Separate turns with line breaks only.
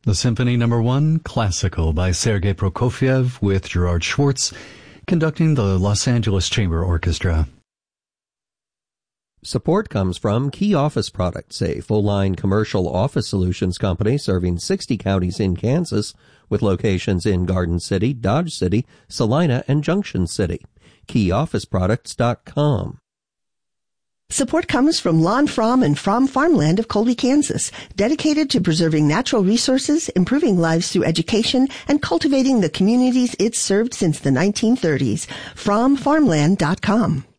The Symphony No. 1, Classical by Sergei Prokofiev with Gerard Schwartz, conducting the Los Angeles Chamber Orchestra.
Support comes from Key Office Products, a full-line commercial office solutions company serving 60 counties in Kansas with locations in Garden City, Dodge City, Salina, and Junction City. KeyOfficeProducts.com.
Support comes from Lon Fromm and Fromm Farmland of Colby, Kansas, dedicated to preserving natural resources, improving lives through education, and cultivating the communities it's served since the 1930s. FrommFarmland.com.